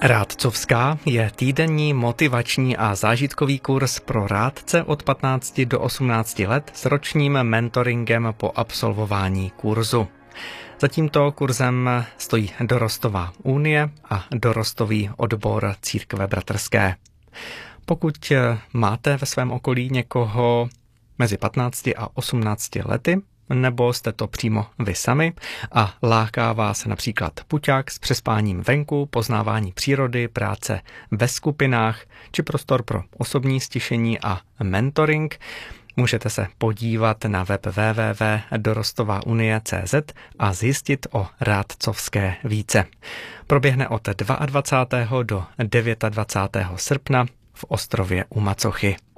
Rádcovská je týdenní motivační a zážitkový kurz pro rádce od 15 do 18 let s ročním mentoringem po absolvování kurzu. Za tímto kurzem stojí Dorostová unie a Dorostový odbor Církve bratrské. Pokud máte ve svém okolí někoho mezi 15 a 18 lety, nebo jste to přímo vy sami a láká vás například puťák s přespáním venku, poznávání přírody, práce ve skupinách či prostor pro osobní stišení a mentoring, můžete se podívat na web www.dorostovaunie.cz a zjistit o Rádcovské více. Proběhne od 22. do 29. srpna v Ostrově u Macochy.